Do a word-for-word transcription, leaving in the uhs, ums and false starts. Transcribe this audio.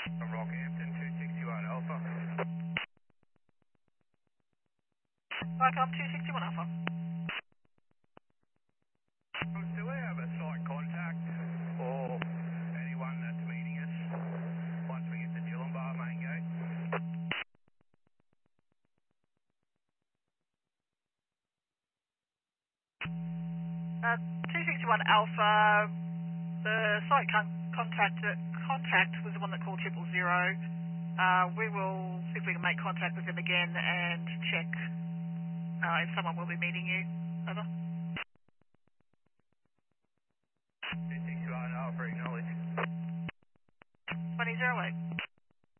From Rockhampton, two sixty-one Alpha. Welcome two sixty-one Alpha. Um, do we have a site contact or anyone that's meeting us once we get to Gillenbar main gate? Uh, two sixty-one Alpha, the site con- contact, uh, contact was the one that called triple zero. Uh, we will see if we can make contact with him again and check uh, if someone will be meeting you. Over. two sixty-one Alpha, acknowledge. twenty oh eight.